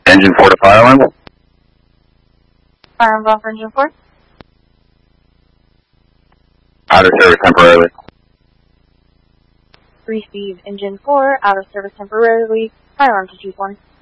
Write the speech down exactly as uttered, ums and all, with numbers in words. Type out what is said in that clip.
Engine four to fire alarm. Fire alarm for engine four. Out of service temporarily. Receive engine four, out of service temporarily. Fire alarm to G four.